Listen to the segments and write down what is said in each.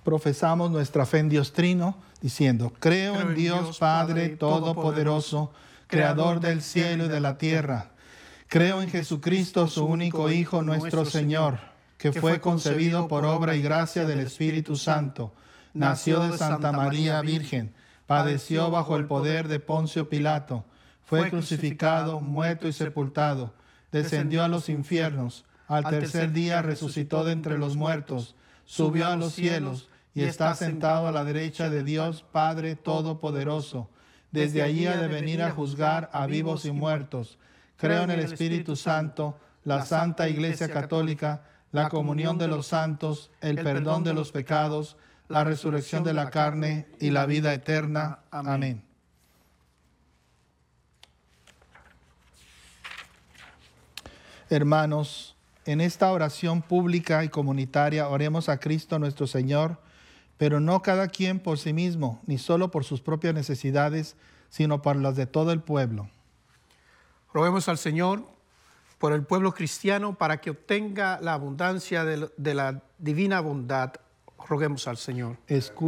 profesamos nuestra fe en Dios Trino, diciendo, creo en Dios Padre Todopoderoso, Creador del cielo y de la tierra. Creo en Jesucristo, su único Hijo, nuestro Señor, que fue concebido por obra y gracia del Espíritu Santo. Nació de Santa María Virgen, padeció bajo el poder de Poncio Pilato, fue crucificado, muerto y sepultado, descendió a los infiernos, al tercer día resucitó de entre los muertos, subió a los cielos y está sentado a la derecha de Dios Padre Todopoderoso. Desde allí ha de venir a juzgar a vivos y muertos. Creo en el Espíritu Santo, la Santa Iglesia Católica, la comunión de los santos, el perdón de los pecados, la resurrección de la carne y la vida eterna. Amén. Hermanos, en esta oración pública y comunitaria oremos a Cristo nuestro Señor, pero no cada quien por sí mismo, ni solo por sus propias necesidades, sino por las de todo el pueblo. Roguemos al Señor por el pueblo cristiano para que obtenga la abundancia de la divina bondad. Roguemos al Señor.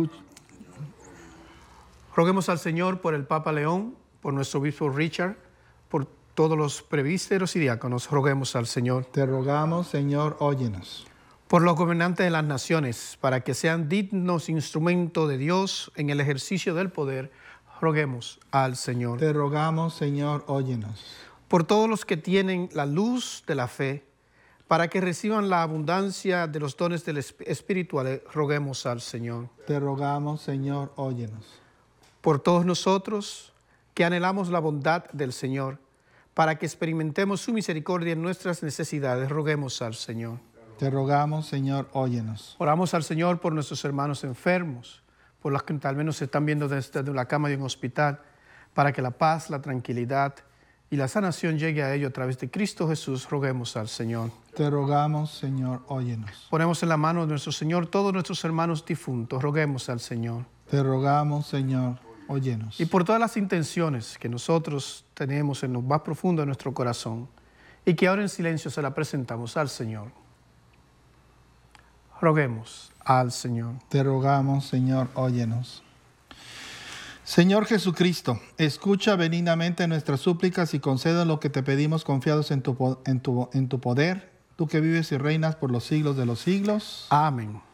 Roguemos al Señor por el Papa León, por nuestro obispo Richard, por todos los presbíteros y diáconos. Roguemos al Señor. Te rogamos, Señor, óyenos. Por los gobernantes de las naciones, para que sean dignos instrumentos de Dios en el ejercicio del poder. Roguemos al Señor. Te rogamos, Señor, óyenos. Por todos los que tienen la luz de la fe, para que reciban la abundancia de los dones espirituales, roguemos al Señor. Te rogamos, Señor, óyenos. Por todos nosotros que anhelamos la bondad del Señor, para que experimentemos su misericordia en nuestras necesidades, roguemos al Señor. Te rogamos, Señor, óyenos. Oramos al Señor por nuestros hermanos enfermos, por los que tal vez nos están viendo desde la cama de un hospital, para que la paz, la tranquilidad y la sanación llegue a ellos a través de Cristo Jesús, roguemos al Señor. Te rogamos, Señor, óyenos. Ponemos en la mano de nuestro Señor todos nuestros hermanos difuntos, roguemos al Señor. Te rogamos, Señor, óyenos. Y por todas las intenciones que nosotros tenemos en lo más profundo de nuestro corazón y que ahora en silencio se la presentamos al Señor. Roguemos al Señor. Te rogamos, Señor, óyenos. Señor Jesucristo, escucha benignamente nuestras súplicas y conceda lo que te pedimos confiados en tu poder, tú que vives y reinas por los siglos de los siglos. Amén.